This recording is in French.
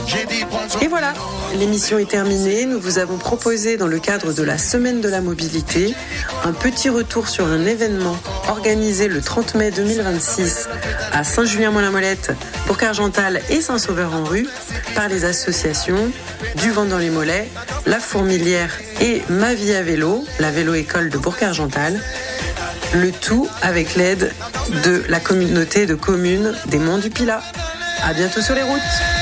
Et voilà, l'émission est terminée. Nous vous avons proposé, dans le cadre de la Semaine de la Mobilité, un petit retour sur un événement organisé le 30 mai 2026 à Saint-Julien-Mont-la-Molette, Bourg-Argental et Saint-Sauveur-en-Rue par les associations Du Vent dans les Mollets, La Fourmilière et Ma Vie à Vélo, la vélo-école de Bourg-Argental. Le tout avec l'aide de la communauté de communes des Monts du Pilat. À bientôt sur les routes.